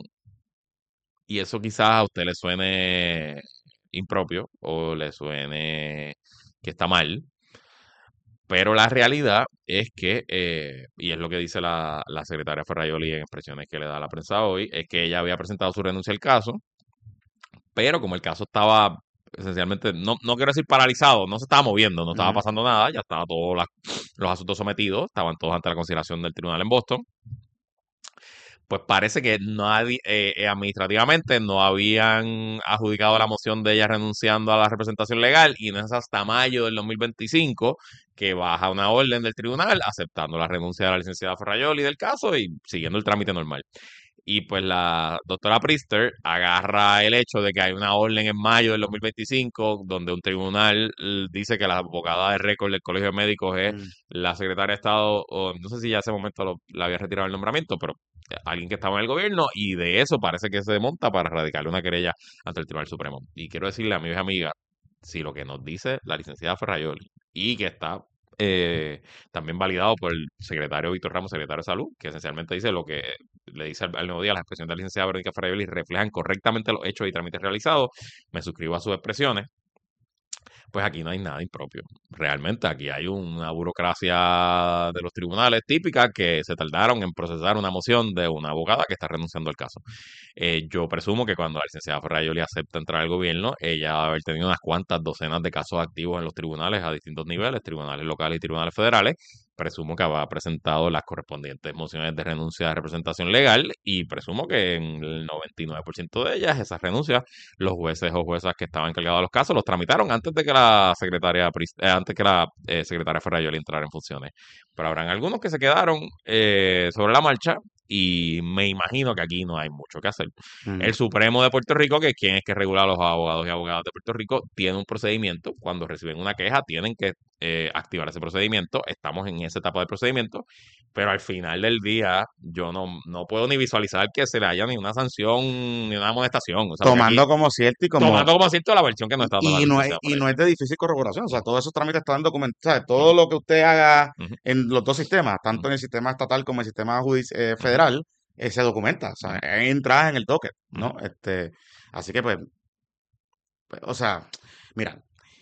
Y eso quizás a usted le suene impropio o le suene que está mal, pero la realidad es que, y es lo que dice la secretaria Ferraioli en expresiones que le da a la prensa hoy, es que ella había presentado su renuncia al caso, pero como el caso estaba esencialmente, no quiero decir paralizado, no se estaba moviendo, no estaba pasando nada, ya estaban todos los asuntos sometidos, estaban todos ante la consideración del tribunal en Boston, pues parece que administrativamente no habían adjudicado la moción de ella renunciando a la representación legal y no es hasta mayo del 2025 que baja una orden del tribunal aceptando la renuncia de la licenciada Ferraioli del caso y siguiendo el trámite normal. Y pues la doctora Priester agarra el hecho de que hay una orden en mayo del 2025 donde un tribunal dice que la abogada de récord del Colegio de Médicos es la secretaria de Estado, o no sé si ya ese momento la había retirado el nombramiento, pero alguien que estaba en el gobierno, y de eso parece que se monta para radicarle una querella ante el Tribunal Supremo. Y quiero decirle, amigos y amigas, si lo que nos dice la licenciada Ferraioli y que está también validado por el secretario Víctor Ramos, secretario de Salud, que esencialmente dice lo que le dice al Nuevo Día, las expresiones de la licenciada Verónica Ferraioli reflejan correctamente los hechos y trámites realizados, me suscribo a sus expresiones, pues aquí no hay nada impropio. Realmente aquí hay una burocracia de los tribunales típica que se tardaron en procesar una moción de una abogada que está renunciando al caso. Yo presumo que cuando la licenciada Ferraioli acepta entrar al gobierno, ella va a haber tenido unas cuantas docenas de casos activos en los tribunales a distintos niveles, tribunales locales y tribunales federales. Presumo que habrá presentado las correspondientes mociones de renuncia de representación legal y presumo que en el 99% de ellas, esas renuncias, los jueces o juezas que estaban encargados de los casos los tramitaron antes de que la secretaria Ferraioli entrara en funciones. Pero habrán algunos que se quedaron sobre la marcha y me imagino que aquí no hay mucho que hacer. El Supremo de Puerto Rico, que es quien es que regula a los abogados y abogadas de Puerto Rico, tiene un procedimiento. Cuando reciben una queja, tienen que activar ese procedimiento. Estamos en esa etapa del procedimiento, pero al final del día yo no puedo ni visualizar que se le haya ni una sanción ni una amonestación. O sea, tomando como cierto y como... Tomando como cierto la versión que nos está dando y no es de difícil corroboración. O sea, todos esos trámites están documentados. Todo lo que usted haga en los dos sistemas, tanto en el sistema estatal como en el sistema federal, se documenta. O sea, entra en el docket, ¿no? Así que pues, o sea, mira,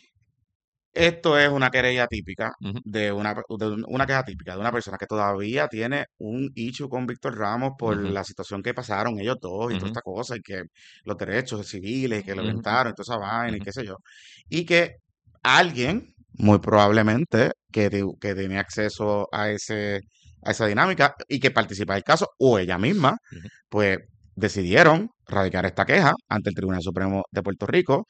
esto es una querella típica de una queja típica de una persona que todavía tiene un issue con Víctor Ramos por la situación que pasaron ellos dos y toda esta cosa, y que los derechos civiles, y que lo inventaron, y toda esa vaina, y qué sé yo. Y que alguien, muy probablemente, que tiene acceso a esa dinámica y que participa del caso, o ella misma, pues decidieron radicar esta queja ante el Tribunal Supremo de Puerto Rico.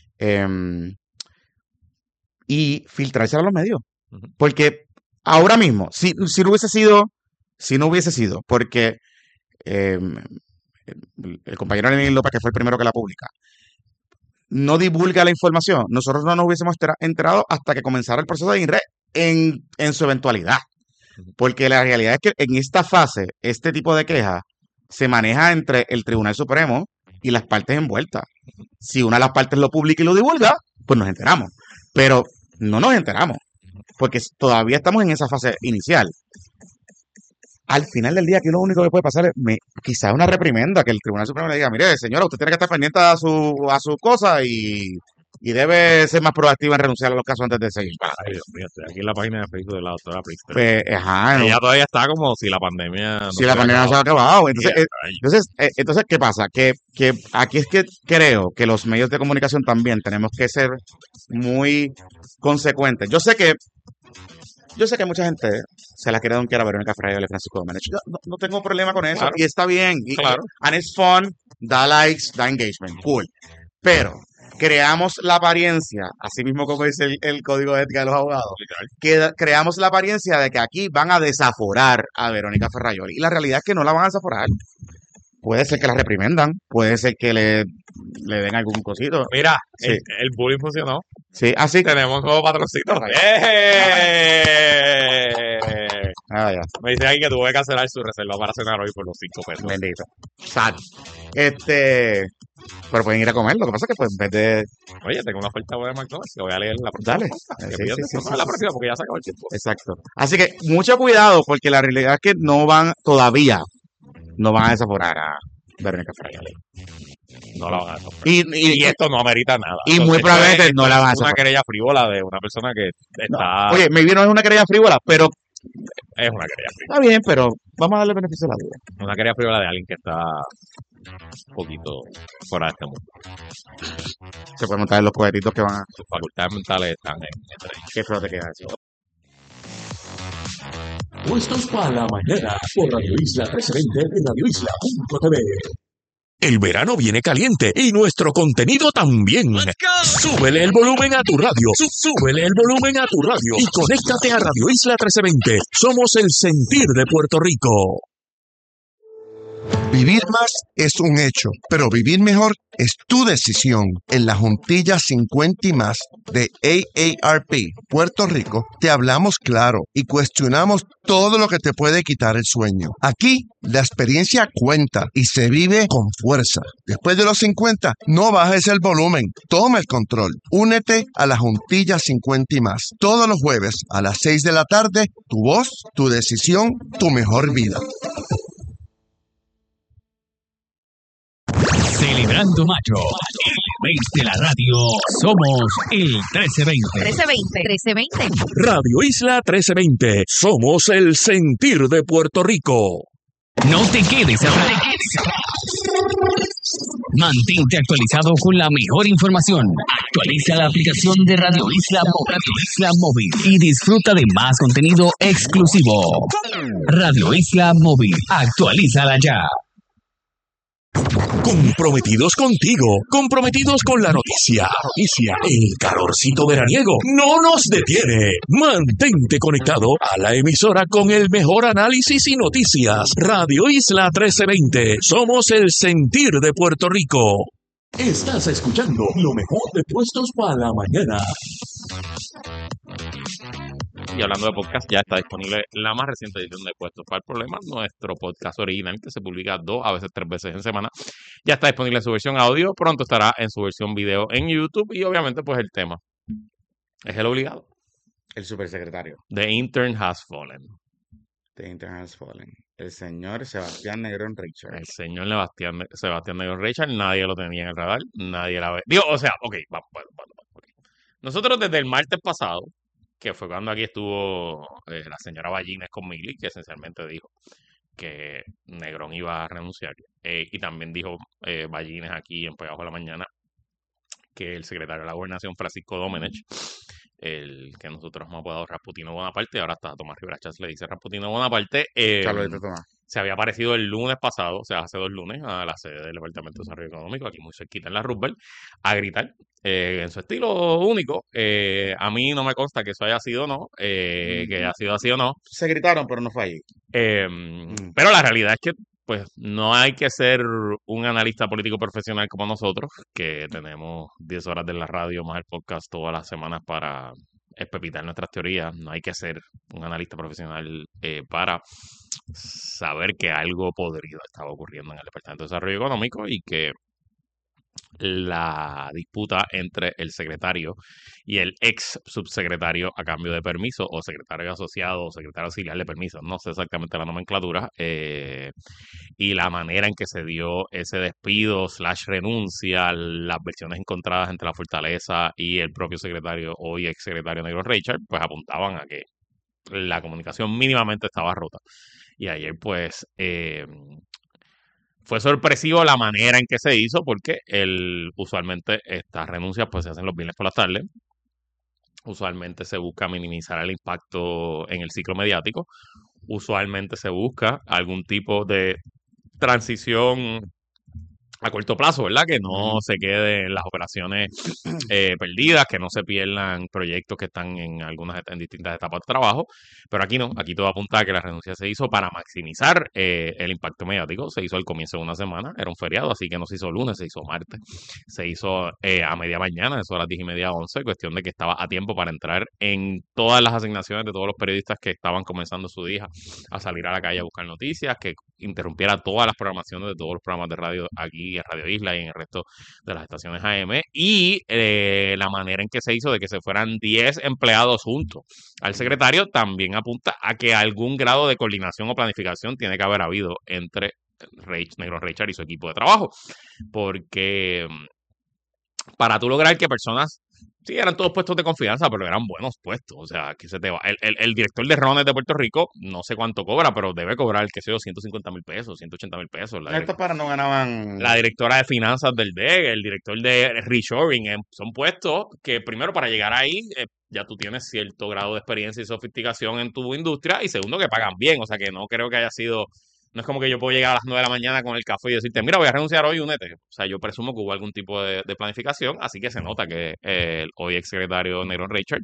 Y filtrársela a los medios. Porque ahora mismo, si no hubiese sido, porque el compañero Lenín López, que fue el primero que la publica, no divulga la información, nosotros no nos hubiésemos enterado hasta que comenzara el proceso de INRE en su eventualidad. Porque la realidad es que en esta fase, este tipo de queja se maneja entre el Tribunal Supremo y las partes envueltas. Si una de las partes lo publica y lo divulga, pues nos enteramos. Pero no nos enteramos, porque todavía estamos en esa fase inicial. Al final del día, aquí lo único que puede pasar es quizás una reprimenda, que el Tribunal Supremo le diga, mire, señora, usted tiene que estar pendiente a su cosa y debe ser más proactiva en renunciar a los casos antes de seguir. Ay, Dios mío, estoy aquí en la página de Facebook de la doctora Priester. Pues, Ella todavía está como si la pandemia no si la pandemia no se ha acabado. Entonces, Yeah, ¿qué pasa? Que aquí es que creo que los medios de comunicación también tenemos que ser muy consecuentes. Yo sé que mucha gente se la quiere donkear a Verónica Fraioli y Francisco Domenech. Yo no tengo problema con eso. claro, Y está bien. claro. And it's fun, da likes, da engagement. Cool. Pero creamos la apariencia, así mismo como dice el Código de Ética de los Abogados, que creamos la apariencia de que aquí van a desaforar a Verónica Fraioli. Y la realidad es que no la van a desaforar. Puede ser que la reprimendan, puede ser que le den algún cosito. Mira, Sí, el bullying funcionó. sí, así. Tenemos nuevo patrocinador. Ya. Me dice ahí que tuvo que cancelar su reserva para cenar hoy por los 5 pesos. Bendito. Sad. Pero pueden ir a comer. Lo que pasa es que, pues, en vez de. Oye, tengo una oferta buena de McDonald's que voy a leer en la próxima Dale. podcast. Que Sí, pidas sí, después sí, para la sí. próxima porque ya se acabó el tiempo. Exacto. Así que mucho cuidado, porque la realidad es que todavía no van a desaforar a Verónica Fraioli. No la van a desaforar. Y esto no amerita nada. y muy Esto probablemente es no la van a una desaforar. querella frívola de una persona que está... Oye, maybe no es una querella frívola, pero Es una querella frívola. está bien, pero vamos a darle beneficio a la duda. Una querella frívola de alguien que está un poquito fuera de este mundo. Se pueden montar los poetitos que van a. Sus facultades mentales están en Qué feo te queda eso. Puestos para la mañana por Radio Isla 1320 y radioisla.tv. El verano viene caliente y nuestro contenido también. Súbele el volumen a tu radio. Súbele el volumen a tu radio y conéctate a Radio Isla 1320. Somos el sentir de Puerto Rico. Vivir más es un hecho, pero vivir mejor es tu decisión. En la Juntilla 50 y más de AARP Puerto Rico te hablamos claro y cuestionamos todo lo que te puede quitar el sueño. Aquí la experiencia cuenta y se vive con fuerza. Después de los 50, no bajes el volumen, toma el control. Únete a la Juntilla 50 y más. Todos los jueves a las 6 de la tarde, tu voz, tu decisión, tu mejor vida. Celebrando Mayo, el mes de la radio, somos el 1320. 1320. Radio Isla 1320. Somos el sentir de Puerto Rico. No te quedes atrás. Mantente actualizado con la mejor información. Actualiza la aplicación de Radio Isla Móvil y disfruta de más contenido exclusivo. Radio Isla Móvil, actualízala ya. Comprometidos contigo, comprometidos con la noticia. El calorcito veraniego no nos detiene. Mantente conectado a la emisora con el mejor análisis y noticias. Radio Isla 1320. Somos el sentir de Puerto Rico. Estás escuchando lo mejor de Puestos para la Mañana. Y hablando de podcast, ya está disponible la más reciente edición de Puestos para el Problema, nuestro podcast original que se publica 2, a veces 3 veces en semana. Ya está disponible en su versión audio, pronto estará en su versión video en YouTube y obviamente pues el tema es el obligado. El supersecretario. The Intern Has Fallen. The Intern Has Fallen. El señor Sebastián Negrón Richard. El señor Sebastián Negrón Richard, nadie lo tenía en el radar, nadie la ve. Digo, o sea, ok, vamos. Okay. Nosotros desde el martes pasado, que fue cuando aquí estuvo la señora Ballines con Mili, que esencialmente dijo que Negrón iba a renunciar. Y también dijo Ballines aquí en Pegajo de la Mañana que el secretario de la Gobernación, Francisco Domenech, el que nosotros hemos apodado Rasputino Bonaparte, ahora hasta Tomás Rivera Chats le dice Rasputino Bonaparte, se había aparecido el lunes pasado, o sea, hace 2 lunes, a la sede del Departamento de Desarrollo Económico, aquí muy cerquita en la Roosevelt, a gritar en su estilo único. A mí no me consta que eso haya sido o no, que haya sido así o no. Se gritaron, pero no fue ahí. Pero la realidad es que pues no hay que ser un analista político profesional como nosotros, que tenemos 10 horas de la radio más el podcast todas las semanas para espepitar nuestras teorías. No hay que ser un analista profesional para saber que algo podrido estaba ocurriendo en el Departamento de Desarrollo Económico y que la disputa entre el secretario y el ex subsecretario a cambio de permiso, o secretario asociado o secretario auxiliar de permiso, no sé exactamente la nomenclatura, y la manera en que se dio ese despido / renuncia, las versiones encontradas entre la Fortaleza y el propio secretario, hoy ex secretario Negro Richard, pues apuntaban a que la comunicación mínimamente estaba rota. Y ayer pues fue sorpresivo la manera en que se hizo, porque usualmente estas renuncias pues se hacen los viernes por la tarde. Usualmente se busca minimizar el impacto en el ciclo mediático. Usualmente se busca algún tipo de transición a corto plazo, ¿verdad? Que no se queden las operaciones perdidas, que no se pierdan proyectos que están en distintas etapas de trabajo, pero aquí no, aquí todo apunta a que la renuncia se hizo para maximizar el impacto mediático. Se hizo al comienzo de una semana, era un feriado, así que no se hizo lunes, se hizo martes, se hizo a media mañana, eso a las 10:30, 11, cuestión de que estaba a tiempo para entrar en todas las asignaciones de todos los periodistas que estaban comenzando su día a salir a la calle a buscar noticias, que interrumpiera todas las programaciones de todos los programas de radio aquí en Radio Isla y en el resto de las estaciones AM, y la manera en que se hizo de que se fueran 10 empleados juntos al secretario también apunta a que algún grado de coordinación o planificación tiene que haber habido entre Negro Richard y su equipo de trabajo, porque para tú lograr que personas, sí, eran todos puestos de confianza, pero eran buenos puestos, o sea, que se te va. El director de Rones de Puerto Rico, no sé cuánto cobra, pero debe cobrar, qué sé yo, 150,000 pesos, 180,000 pesos. Estos para no ganaban. La directora de finanzas del DEG, el director de Reshoring, son puestos que primero, para llegar ahí, ya tú tienes cierto grado de experiencia y sofisticación en tu industria, y segundo, que pagan bien, o sea, que no creo que haya sido. No es como que yo puedo llegar a las 9 de la mañana con el café y decirte, mira, voy a renunciar hoy, únete. O sea, yo presumo que hubo algún tipo de planificación, así que se nota que el hoy exsecretario Negro Richard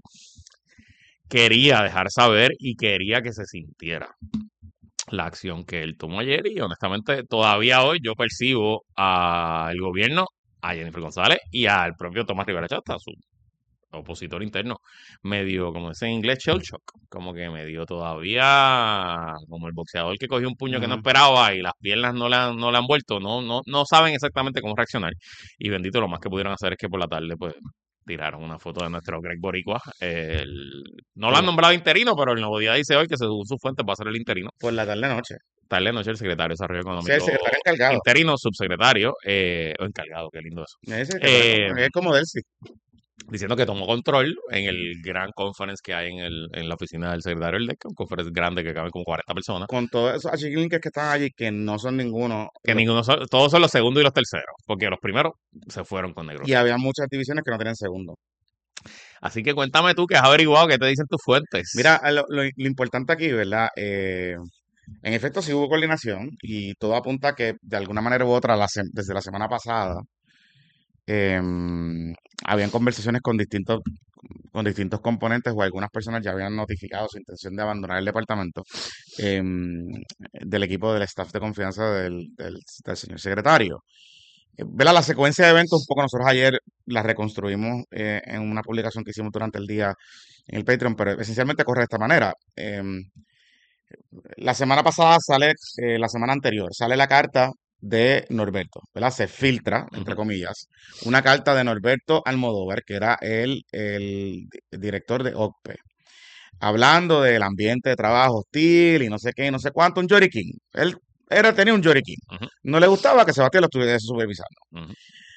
quería dejar saber y quería que se sintiera la acción que él tomó ayer, y honestamente todavía hoy yo percibo al gobierno, a Jennifer González y al propio Tomás Rivera Chata, su opositor interno, medio, como dicen en inglés, shell shock, como que medio todavía como el boxeador que cogió un puño que no esperaba y las piernas no le han vuelto, no saben exactamente cómo reaccionar, y bendito, lo más que pudieron hacer es que por la tarde pues tiraron una foto de nuestro Greg Boricua. No lo han nombrado interino, pero el Nuevo Día dice hoy que según su fuente va a ser el interino. Por la tarde-noche. Tarde-noche el secretario de Desarrollo Económico. Sí, el secretario encargado. Interino, subsecretario, o encargado, qué lindo eso. Es como Delcy. Diciendo que tomó control en el gran conference que hay en la oficina del secretario del DEC, un conference grande que caben como 40 personas. Con todos esos achiquilinkers que están allí, que no son ninguno. Todos son los segundos y los terceros, porque los primeros se fueron con Negro. Y había muchas divisiones que no tenían segundo. Así que cuéntame tú, que has averiguado, qué te dicen tus fuentes. Mira, lo importante aquí, ¿verdad? En efecto, sí hubo coordinación, y todo apunta a que de alguna manera u otra, desde la semana pasada, habían conversaciones con distintos componentes, o algunas personas ya habían notificado su intención de abandonar el departamento, del equipo del staff de confianza del señor secretario. ¿Verdad? La secuencia de eventos, un poco nosotros ayer la reconstruimos en una publicación que hicimos durante el día en el Patreon, pero esencialmente corre de esta manera. La semana pasada la semana anterior, sale la carta de Norberto, ¿verdad? Se filtra, entre comillas, una carta de Norberto Almodóvar, que era el director de OCPE, hablando del ambiente de trabajo hostil y no sé qué, no sé cuánto, un lloriquín. Él tenía un lloriquín. No le gustaba que Sebastián lo estuviese supervisando.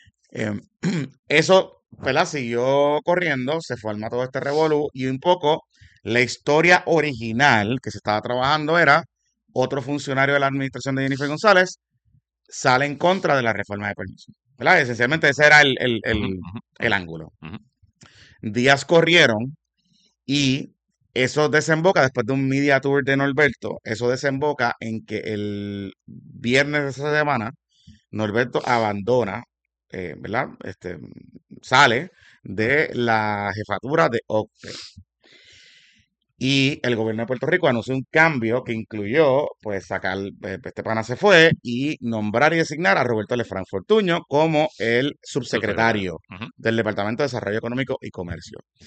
Eso, ¿verdad? Siguió corriendo, se forma todo este revolú, y un poco la historia original que se estaba trabajando era otro funcionario de la administración de Jennifer González sale en contra de la reforma de permisos, ¿verdad? Esencialmente ese era el ángulo. Días corrieron y eso desemboca, después de un media tour de Norberto, eso desemboca en que el viernes de esa semana Norberto abandona, ¿verdad? Sale de la jefatura de OCPE. Y el gobierno de Puerto Rico anunció un cambio que incluyó, pues, sacar, este pana se fue, y nombrar y designar a Roberto Lefranc Fortuño como el subsecretario del Departamento de Desarrollo Económico y Comercio.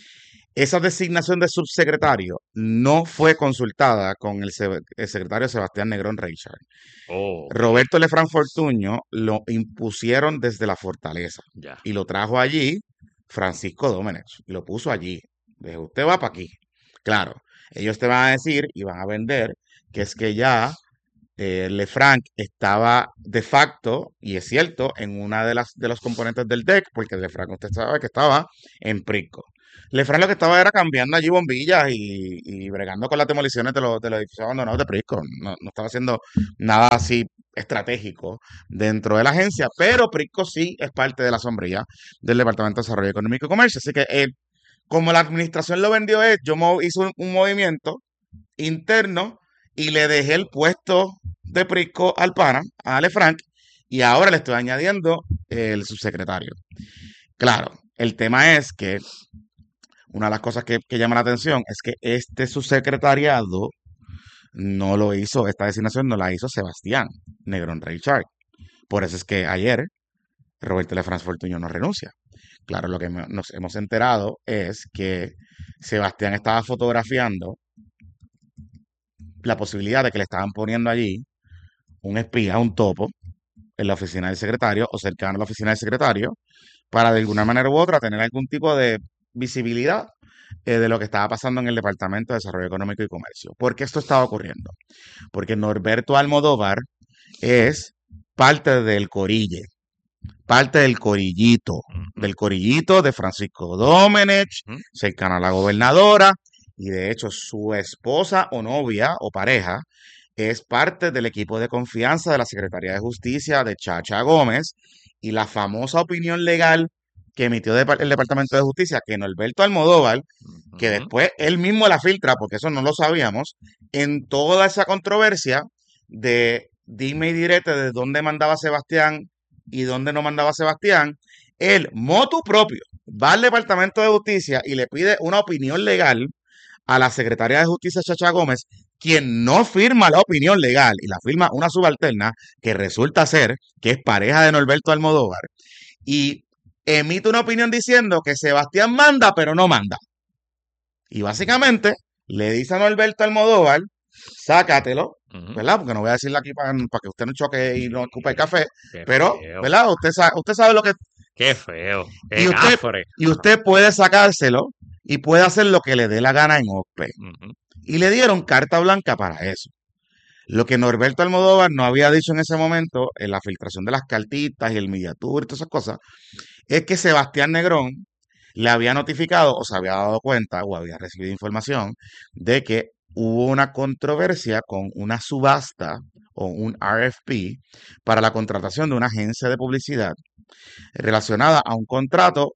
esa designación de subsecretario no fue consultada con el secretario Sebastián Negrón Reichard. Roberto Lefranc Fortuño lo impusieron desde la fortaleza y lo trajo allí Francisco Domenech, y lo puso allí. Dijo, usted va para aquí. Claro, ellos te van a decir y van a vender que es que ya Lefranc estaba de facto, y es cierto, en una de los componentes del DEC, porque Lefranc usted sabe que estaba en Prisco. Lefranc lo que estaba era cambiando allí bombillas y bregando con las demoliciones de los edificios abandonados de Prisco. No estaba haciendo nada así estratégico dentro de la agencia, pero Prisco sí es parte de la sombrilla del Departamento de Desarrollo Económico y Comercio. Así que como la administración lo vendió, yo hice un movimiento interno y le dejé el puesto de Prisco al pana, a Lefranc, y ahora le estoy añadiendo el subsecretario. Claro, el tema es que una de las cosas que llama la atención es que este subsecretariado no lo hizo, esta designación no la hizo Sebastián Negrón Reichard. Por eso es que ayer Roberto Lefranc Fortuño no renuncia. Claro, lo que nos hemos enterado es que Sebastián estaba fotografiando la posibilidad de que le estaban poniendo allí un espía, un topo, en la oficina del secretario o cercano a la oficina del secretario, para de alguna manera u otra tener algún tipo de visibilidad de lo que estaba pasando en el Departamento de Desarrollo Económico y Comercio. ¿Por qué esto estaba ocurriendo? Porque Norberto Almodóvar es parte del corille, parte del corillito de Francisco Domenech, cercano a la gobernadora, y de hecho su esposa o novia o pareja es parte del equipo de confianza de la Secretaría de Justicia de Chacha Gómez, y la famosa opinión legal que emitió el Departamento de Justicia, que Norberto Almodóvar, que después él mismo la filtra, porque eso no lo sabíamos, en toda esa controversia de dime y direte de dónde mandaba Sebastián y dónde no mandaba Sebastián, él, motu propio, va al Departamento de Justicia y le pide una opinión legal a la Secretaría de Justicia Chacha Gómez, quien no firma la opinión legal y la firma una subalterna que resulta ser que es pareja de Norberto Almodóvar, y emite una opinión diciendo que Sebastián manda pero no manda. Y básicamente le dice a Norberto Almodóvar, sácatelo, ¿verdad? Porque no voy a decirle aquí para que usted no choque y no ocupe el café, pero, ¿verdad? Usted sabe lo que... Qué feo. Y usted puede sacárselo y puede hacer lo que le dé la gana en OCPE. Y le dieron carta blanca para eso. Lo que Norberto Almodóvar no había dicho en ese momento, en la filtración de las cartitas y el media tour y todas esas cosas, es que Sebastián Negrón le había notificado o se había dado cuenta o había recibido información de que hubo una controversia con una subasta o un RFP para la contratación de una agencia de publicidad relacionada a un contrato,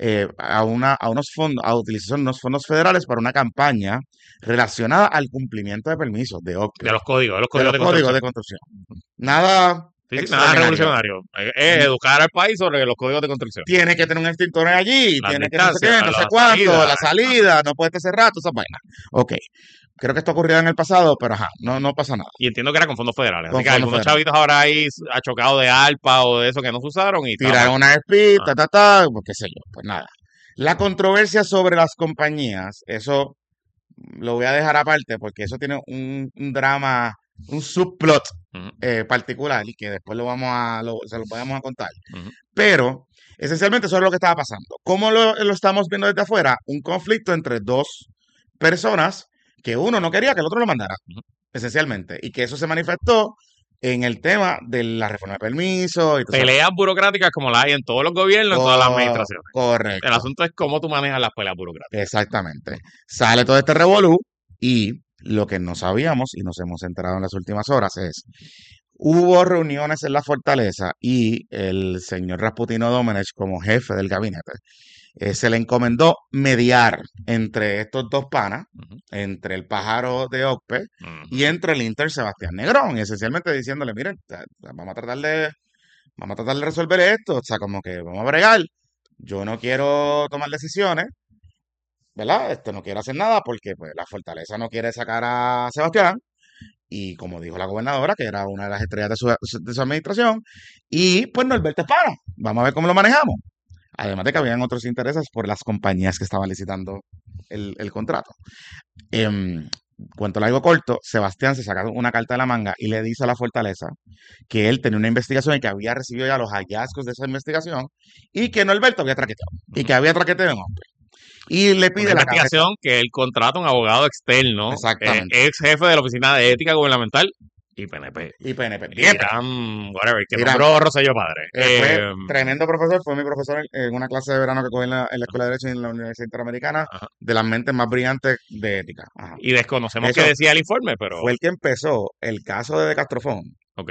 a unos fondos, a utilización de unos fondos federales para una campaña relacionada al cumplimiento de permisos de OCPE. De los códigos de construcción. Nada... nada revolucionario. Es educar al país sobre los códigos de construcción. Tiene que tener un extintor allí, tiene que no sé cuánto, la salida, no puede estar cerrado, esas vainas. Ok. Creo que esto ocurrió en el pasado, pero no pasa nada. Y entiendo que era con fondos federales. Así que algunos chavitos ahora ahí ha chocado de ALPA o de eso que no se usaron. Y tiraron una SP, pues qué sé yo, pues nada. La controversia sobre las compañías, eso lo voy a dejar aparte porque eso tiene un drama, un subplot particular y que después se lo podemos contar. Pero esencialmente eso es lo que estaba pasando. ¿Cómo lo estamos viendo desde afuera? Un conflicto entre dos personas que uno no quería que el otro lo mandara, esencialmente, y que eso se manifestó en el tema de la reforma de permisos. Peleas burocráticas como las hay en todos los gobiernos, en todas las administraciones. Correcto. El asunto es cómo tú manejas las peleas burocráticas. Exactamente. Sale todo este revolú y lo que no sabíamos y nos hemos enterado en las últimas horas es, hubo reuniones en la fortaleza y el señor Rasputino Domenech, como jefe del gabinete, se le encomendó mediar entre estos dos panas, entre el pájaro de OCPE y entre el Inter Sebastián Negrón, y esencialmente diciéndole, miren, vamos a tratar de resolver esto, o sea, como que vamos a bregar, yo no quiero tomar decisiones, ¿verdad? No quiero hacer nada porque pues, la fortaleza no quiere sacar a Sebastián, y como dijo la gobernadora, que era una de las estrellas de su administración, y pues Norberto es pana, vamos a ver cómo lo manejamos. Además de que habían otros intereses por las compañías que estaban licitando el contrato. Cuento largo corto, Sebastián se saca una carta de la manga y le dice a la Fortaleza que él tenía una investigación y que había recibido ya los hallazgos de esa investigación y que Norberto había traqueteado y que había traqueteado en hombre. Y le pide una la investigación que él contrata a un abogado externo, ex jefe de la Oficina de Ética Gubernamental y PNP. Whatever, que nombró Rosselló padre. Fue tremendo profesor, fue mi profesor en una clase de verano que cogí en la Escuela de Derecho en la Universidad Interamericana, de las mentes más brillantes de ética. Y desconocemos qué decía el informe, pero... Fue el que empezó el caso de Castrofón,